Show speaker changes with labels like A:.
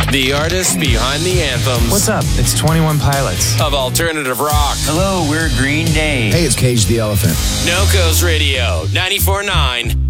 A: The artists behind the anthems.
B: What's up? It's 21 Pilots.
A: Of alternative rock.
C: Hello, we're Green Day.
D: Hey, it's Cage the Elephant.
A: No Coast Radio, 94.9